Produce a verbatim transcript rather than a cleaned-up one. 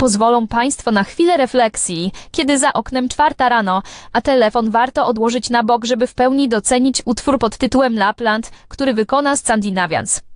Pozwolą Państwo na chwilę refleksji, kiedy za oknem czwarta rano, a telefon warto odłożyć na bok, żeby w pełni docenić utwór pod tytułem Lapland, który wykona Scandinavians.